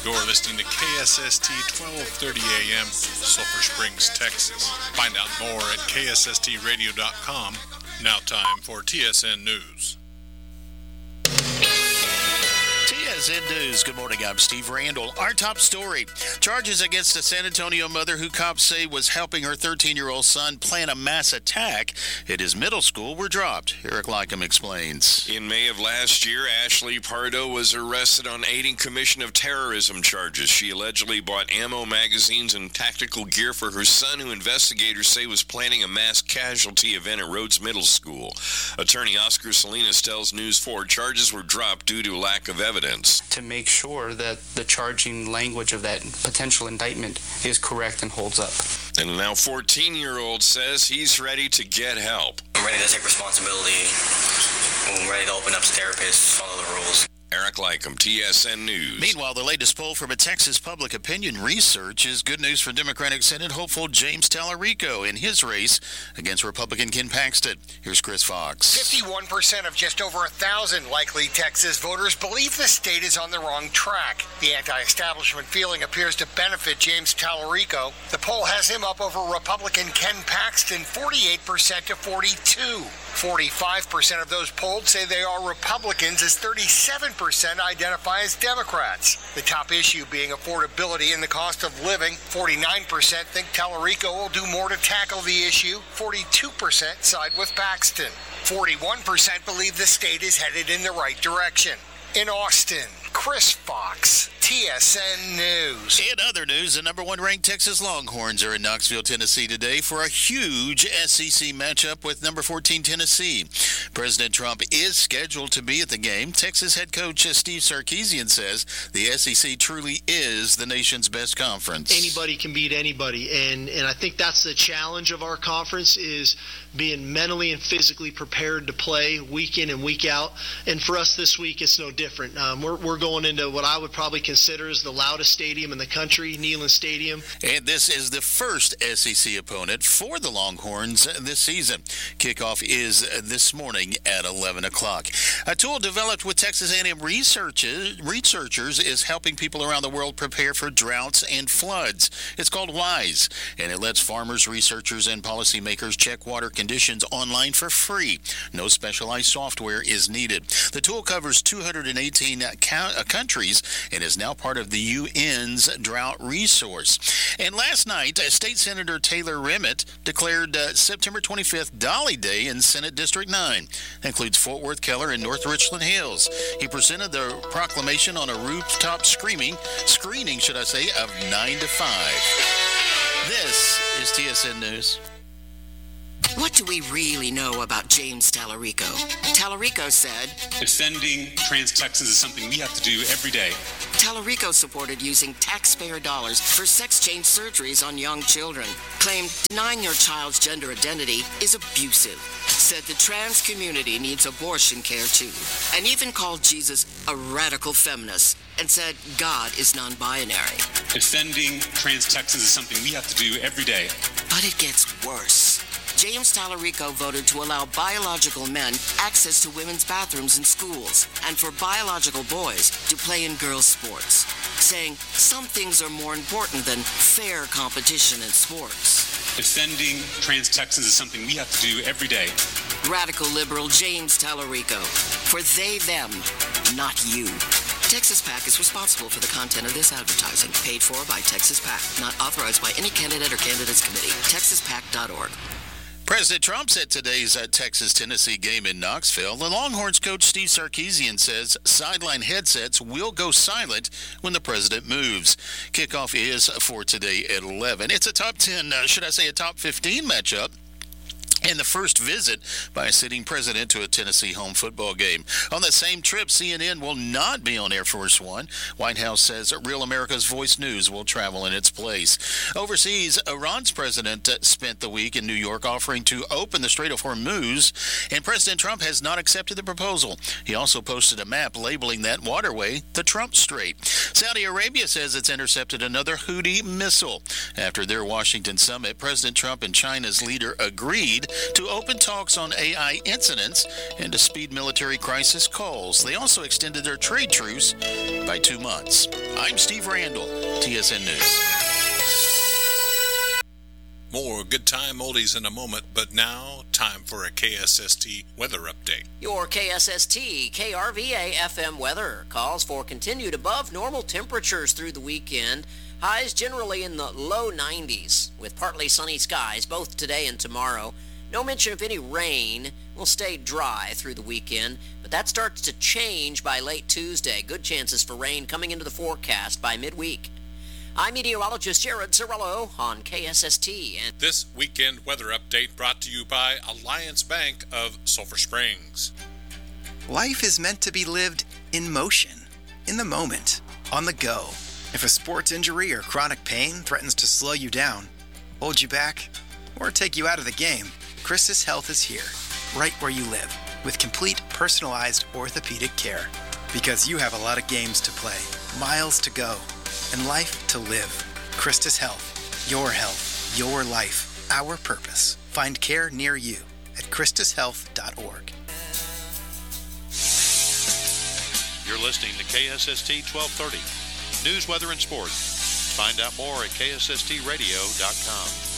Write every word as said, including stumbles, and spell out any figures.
You're listening to K S S T twelve thirty A M, Sulphur Springs, Texas. Find out more at K S S T radio dot com. Now time for T S N News. T S N News. Good morning. I'm Steve Randall. Our top story. Charges against a San Antonio mother who cops say was helping her thirteen-year-old son plan a mass attack at his middle school were dropped. Eric Lycum explains. In May of last year, Ashley Pardo was arrested on aiding commission of terrorism charges. She allegedly bought ammo, magazines, and tactical gear for her son, who investigators say was planning a mass casualty event at Rhodes Middle School. Attorney Oscar Salinas tells News four charges were dropped due to lack of evidence. To make sure that the charging language of that potential indictment is correct and holds up. And now fourteen-year-old says he's ready to get help. I'm ready to take responsibility. I'm ready to open up to therapists, follow the rules. Eric Lycum, T S N News. Meanwhile, the latest poll from a Texas Public Opinion Research is good news for Democratic Senate hopeful James Tallarico in his race against Republican Ken Paxton. Here's Chris Fox. fifty-one percent of just over a thousand likely Texas voters believe the state is on the wrong track. The anti-establishment feeling appears to benefit James Tallarico. The poll has him up over Republican Ken Paxton, forty-eight percent to forty-two. forty-five percent of those polled say they are Republicans, as thirty-seven percent identify as Democrats. The top issue being affordability and the cost of living. forty-nine percent think Tallarico will do more to tackle the issue. forty-two percent side with Paxton. forty-one percent believe the state is headed in the right direction. In Austin, Chris Fox, T S N News. In other news, the number one ranked Texas Longhorns are in Knoxville, Tennessee today for a huge S E C matchup with number fourteen Tennessee. President Trump is scheduled to be at the game. Texas head coach Steve Sarkisian says the S E C truly is the nation's best conference. Anybody can beat anybody, and, and I think that's the challenge of our conference, is being mentally and physically prepared to play week in and week out. And for us this week, it's no different. Um, we're, we're going into what I would probably consider as the loudest stadium in the country, Neyland Stadium. And this is the first S E C opponent for the Longhorns this season. Kickoff is this morning at eleven o'clock. A tool developed with Texas A and M researchers, researchers is helping people around the world prepare for droughts and floods. It's called WISE, and it lets farmers, researchers, and policymakers check water conditions online for free. No specialized software is needed. The tool covers two hundred eighteen countries and is now part of the U N's drought resource. And last night, uh, State Senator Taylor Remmett declared uh, September twenty-fifth Dolly Day in Senate District nine. That includes Fort Worth, Keller, and North Richland Hills. He presented the proclamation on a rooftop screaming, screening, should I say, of nine to five. This is T S N News. What do we really know about James Tallarico? Tallarico said, defending trans Texans is something we have to do every day. Tallarico supported using taxpayer dollars for sex change surgeries on young children. Claimed denying your child's gender identity is abusive. Said the trans community needs abortion care too. And even called Jesus a radical feminist. And said God is non-binary. Defending trans Texans is something we have to do every day. But it gets worse. James Tallarico voted to allow biological men access to women's bathrooms in schools and for biological boys to play in girls' sports, saying some things are more important than fair competition in sports. Defending trans Texans is something we have to do every day. Radical liberal James Tallarico. For they, them, not you. Texas PAC is responsible for the content of this advertising. Paid for by Texas PAC. Not authorized by any candidate or candidates committee. texas pac dot org. President Trump said today's uh, Texas-Tennessee game in Knoxville. The Longhorns coach Steve Sarkisian says sideline headsets will go silent when the president moves. Kickoff is for today at eleven. It's a top ten, uh, should I say a top fifteen matchup. And the first visit by a sitting president to a Tennessee home football game. On that same trip, C N N will not be on Air Force One. White House says Real America's Voice News will travel in its place. Overseas, Iran's president spent the week in New York offering to open the Strait of Hormuz, and President Trump has not accepted the proposal. He also posted a map labeling that waterway the Trump Strait. Saudi Arabia says it's intercepted another Houthi missile. After their Washington summit, President Trump and China's leader agreed to open talks on A I incidents and to speed military crisis calls. They also extended their trade truce by two months. I'm Steve Randall, T S N News. More good time oldies in a moment, but now time for a K S S T weather update. Your K S S T K R V A F M weather calls for continued above normal temperatures through the weekend. Highs generally in the low nineties with partly sunny skies both today and tomorrow. No mention of any rain. Will stay dry through the weekend, but that starts to change by late Tuesday. Good chances for rain coming into the forecast by midweek. I'm meteorologist Jared Cirillo on K S S T. And this weekend weather update brought to you by Alliance Bank of Sulphur Springs. Life is meant to be lived in motion, in the moment, on the go. If a sports injury or chronic pain threatens to slow you down, hold you back, or take you out of the game, Christus Health is here, right where you live, with complete personalized orthopedic care. Because you have a lot of games to play, miles to go, and life to live. Christus Health. Your health. Your life. Our purpose. Find care near you at christus health dot org. You're listening to K S S T twelve thirty. News, weather, and sports. Find out more at K S S T radio dot com.